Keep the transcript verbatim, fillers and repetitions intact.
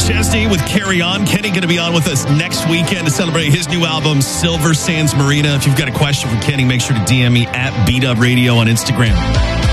Chesney with Carry On. Kenny going to be on with us next weekend to celebrate his new album, Silver Sands Marina. If you've got a question for Kenny, make sure to D M me at B-Dub Radio on Instagram.